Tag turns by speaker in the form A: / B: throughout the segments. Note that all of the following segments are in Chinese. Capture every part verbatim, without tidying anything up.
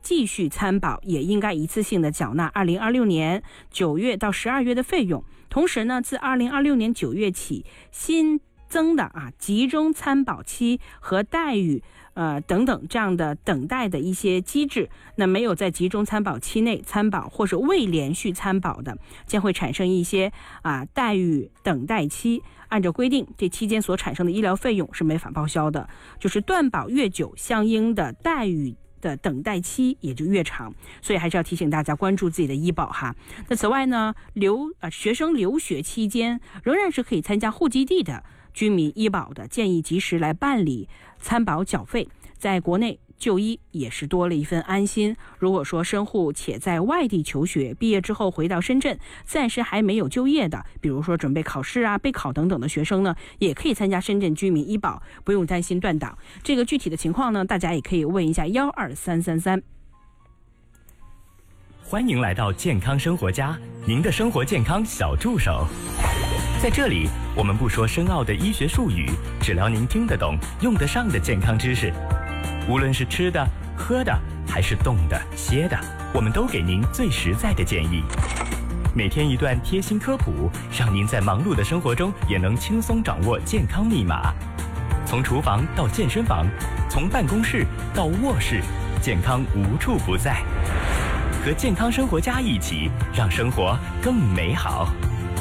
A: 继续参保，也应该一次性的缴纳二零二六年九月到十二月的费用。同时呢，自二零二六年九月起，新增的啊集中参保期和待遇呃等等这样的等待的一些机制，那没有在集中参保期内参保或者未连续参保的，将会产生一些啊待遇等待期。按照规定，这期间所产生的医疗费用是没法报销的，就是断保越久，相应的待遇的等待期也就越长，所以还是要提醒大家关注自己的医保哈。那此外呢，留呃学生留学期间仍然是可以参加户籍地的居民医保的，建议及时来办理参保缴费，在国内就医也是多了一份安心。如果说身户且在外地求学，毕业之后回到深圳，暂时还没有就业的，比如说准备考试啊、备考等等的学生呢，也可以参加深圳居民医保，不用担心断档。这个具体的情况呢，大家也可以问一下幺二三三三。
B: 欢迎来到健康生活家，您的生活健康小助手。在这里，我们不说深奥的医学术语，只聊您听得懂、用得上的健康知识。无论是吃的、喝的，还是动的、歇的，我们都给您最实在的建议。每天一段贴心科普，让您在忙碌的生活中也能轻松掌握健康密码。从厨房到健身房，从办公室到卧室，健康无处不在。和健康生活家一起，让生活更美好。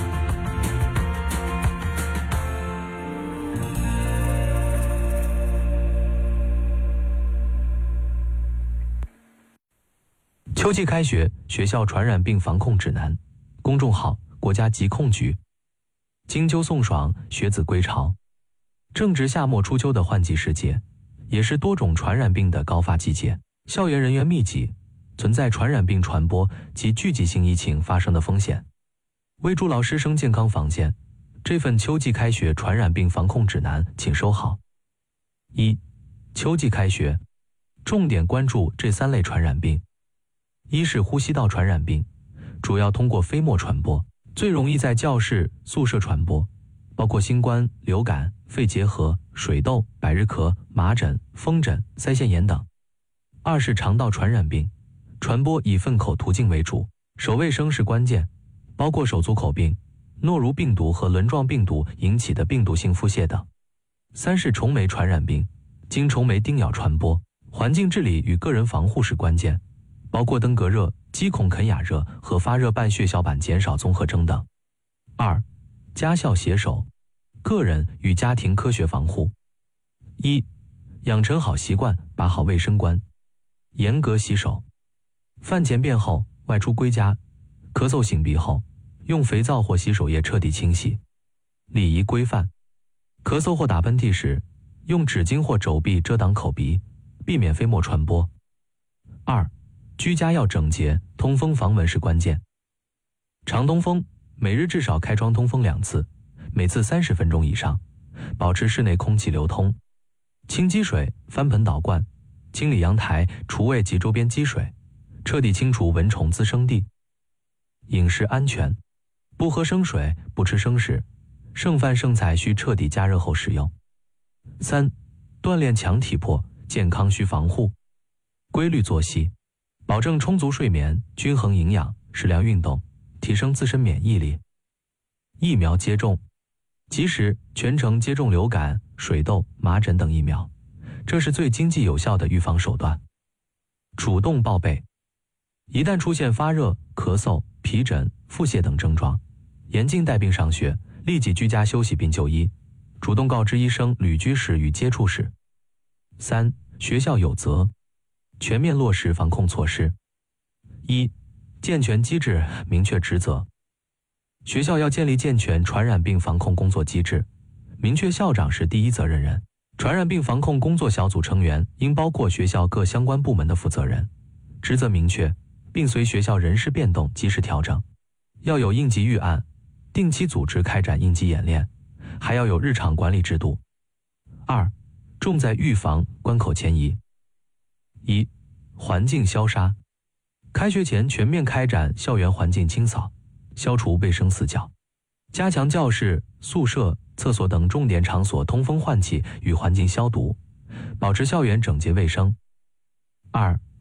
C: 秋季开学，学校传染病防控指南，公众号国家疾控局。金秋送爽，学子归巢。正值夏末初秋的换季时节，也是多种传染病的高发季节，校园人员密集，存在传染病传播及聚集性疫情发生的风险。为助老师生健康防线，这份秋季开学传染病防控指南请收好。一、秋季开学，重点关注这三类传染病。一是呼吸道传染病，主要通过飞沫传播，最容易在教室、宿舍传播，包括新冠、流感、肺结核、水痘、百日咳、麻疹、风疹、腮腺炎等。二是肠道传染病，传播以粪口途径为主，手卫生是关键，包括手足口病、诺如病毒和轮状病毒引起的病毒性腹泻等。三是虫媒传染病，经虫媒叮咬传播，环境治理与个人防护是关键，包括登革热、肌孔肯雅热和发热伴血小板减少综合征等。二、家校携手，个人与家庭科学防护。一、养成好习惯，把好卫生关，严格洗手，饭前便后外出归家，咳嗽擤鼻后，用肥皂或洗手液彻底清洗。礼仪规范，咳嗽或打喷嚏时，用纸巾或肘臂遮挡口鼻，避免飞沫传播。二、居家要整洁，通风防蚊是关键。常通风，每日至少开窗通风两次，每次三十分钟以上，保持室内空气流通。清积水，翻盆倒罐，清理阳台、厨卫及周边积水，彻底清除蚊虫滋生地。饮食安全，不喝生水，不吃生食，剩饭剩菜需彻底加热后食用。三、锻炼强体魄，健康需防护。规律作息，保证充足睡眠、均衡营养、适量运动，提升自身免疫力。疫苗接种，及时全程接种流感、水痘、麻疹等疫苗，这是最经济有效的预防手段。主动报备，一旦出现发热、咳嗽、皮疹、腹泻等症状，严禁带病上学，立即居家休息并就医，主动告知医生旅居史与接触史。三、学校有责，全面落实防控措施。一、健全机制，明确职责。学校要建立健全传染病防控工作机制，明确校长是第一责任人。传染病防控工作小组成员应包括学校各相关部门的负责人，职责明确，并随学校人事变动及时调整。要有应急预案，定期组织开展应急演练，还要有日常管理制度。二、重在预防关口迁移。一、环境消杀，开学前全面开展校园环境清扫，消除卫生死角，加强教室、宿舍、厕所等重点场所通风换气与环境消毒，保持校园整洁卫生。二、